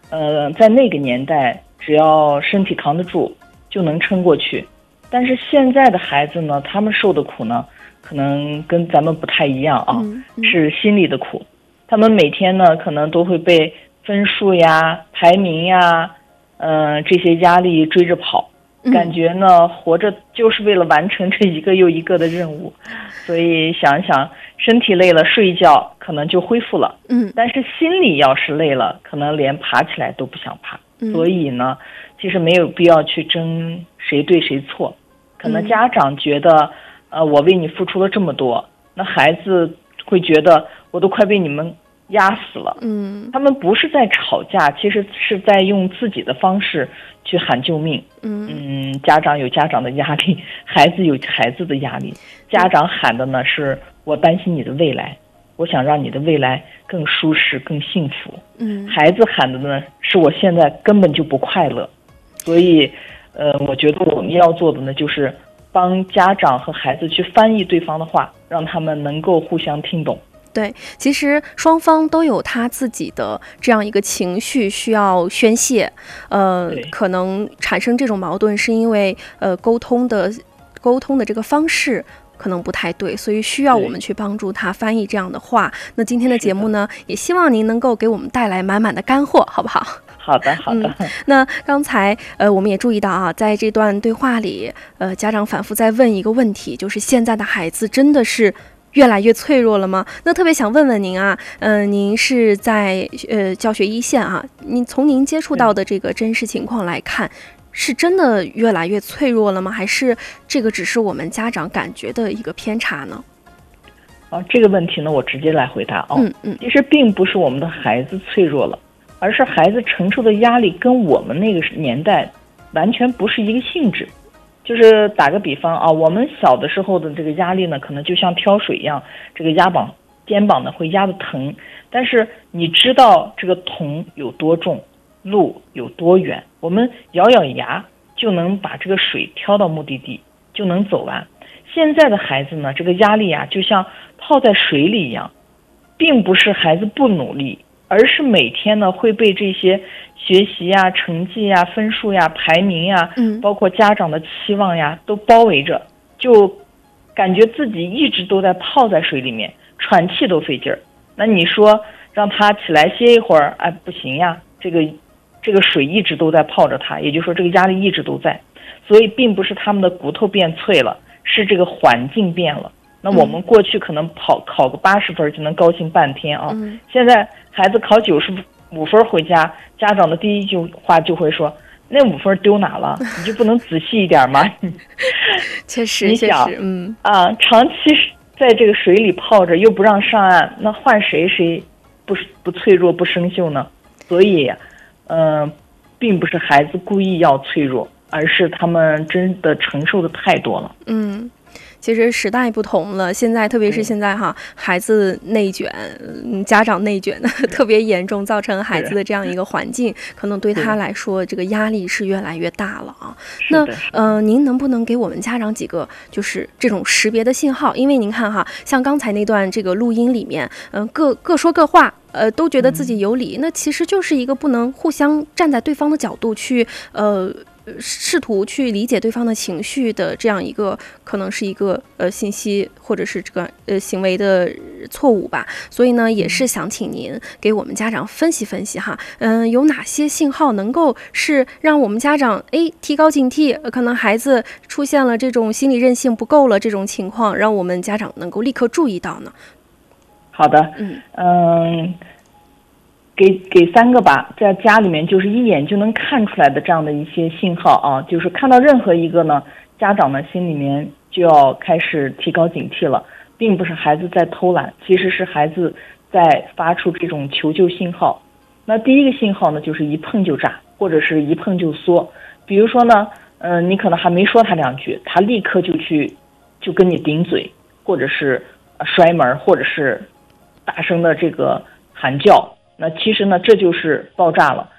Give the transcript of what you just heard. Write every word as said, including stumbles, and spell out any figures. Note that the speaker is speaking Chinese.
呃，在那个年代，只要身体扛得住，就能撑过去。但是现在的孩子呢，他们受的苦呢，可能跟咱们不太一样啊， 嗯嗯、 是心理的苦。他们每天呢，可能都会被分数呀、排名呀，呃，这些压力追着跑，感觉呢，活着就是为了完成这一个又一个的任务。所以想想，身体累了，睡一觉可能就恢复了。 嗯， 但是心里要是累了，可能连爬起来都不想爬。 嗯、 所以呢，其实没有必要去争谁对谁错。可能家长觉得，嗯、呃，我为你付出了这么多，那孩子会觉得我都快被你们压死了。 嗯， 他们不是在吵架，其实是在用自己的方式去喊救命。 嗯嗯，家长有家长的压力，孩子有孩子的压力。家长喊的呢是我担心你的未来，我想让你的未来更舒适、更幸福。 嗯， 孩子喊的呢是我现在根本就不快乐。所以，呃，我觉得我们要做的呢就是帮家长和孩子去翻译对方的话，让他们能够互相听懂。 对，其实双方都有他自己的这样一个情绪需要宣泄，呃，可能产生这种矛盾是因为呃沟通的沟通的这个方式可能不太对，所以需要我们去帮助他翻译这样的话。那今天的节目呢，也希望您能够给我们带来满满的干货，好不好？ 好的，好的。 嗯、那刚才呃，我们也注意到啊，在这段对话里，呃，家长反复在问一个问题，就是现在的孩子真的是越来越脆弱了吗？那特别想问问您啊，嗯、呃，您是在呃教学一线啊，您从您接触到的这个真实情况来看，是真的越来越脆弱了吗？还是这个只是我们家长感觉的一个偏差呢？ 啊，这个问题呢，我直接来回答啊。 嗯嗯， 其实并不是我们的孩子脆弱了，而是孩子承受的压力跟我们那个年代完全不是一个性质。就是打个比方啊，我们小的时候的这个压力呢，可能就像挑水一样，这个压膀肩膀呢会压得疼。但是你知道这个桶有多重，路有多远，我们咬咬牙就能把这个水挑到目的地，就能走完。现在的孩子呢，这个压力啊，就像泡在水里一样，并不是孩子不努力，而是每天呢会被这些学习呀、成绩呀、分数呀、排名呀， 嗯， 包括家长的期望呀，都包围着，就感觉自己一直都在泡在水里面，喘气都费劲儿。那你说让他起来歇一会儿，哎，不行呀，这个这个水一直都在泡着他，也就是说这个压力一直都在。所以并不是他们的骨头变脆了，是这个环境变了。那我们过去可能跑考个八十分就能高兴半天啊， 嗯、 现在孩子考九十五分回家，家长的第一句话就会说：“那五分丢哪了？你就不能仔细一点吗？” 确实， 你想， 嗯啊，长期在这个水里泡着，又不让上岸，那换谁谁不不脆弱不生锈呢？所以，嗯、呃，并不是孩子故意要脆弱，而是他们真的承受的太多了。 嗯。其实时代不同了，现在特别是现在哈，孩子内卷，嗯，家长内卷的特别严重，造成孩子的这样一个环境，可能对他来说，这个压力是越来越大了啊。那呃，您能不能给我们家长几个就是这种识别的信号？因为您看哈，像刚才那段这个录音里面，嗯、呃，各各说各话。呃，都觉得自己有理，嗯、那其实就是一个不能互相站在对方的角度去，呃，试图去理解对方的情绪的这样一个，可能是一个呃信息或者是这个呃行为的错误吧。所以呢，也是想请您给我们家长分析分析哈，嗯、呃，有哪些信号能够是让我们家长哎提高警惕，呃，可能孩子出现了这种心理韧性不够了这种情况，让我们家长能够立刻注意到呢？ 好的，嗯嗯，给给三个吧，在家里面就是一眼就能看出来的这样的一些信号啊，就是看到任何一个呢，家长呢心里面就要开始提高警惕了，并不是孩子在偷懒，其实是孩子在发出这种求救信号。那第一个信号呢，就是一碰就炸，或者是一碰就缩。比如说呢，嗯、呃，你可能还没说他两句，他立刻就去就跟你顶嘴，或者是摔门，或者是大声的这个喊叫，那其实呢，这就是爆炸了。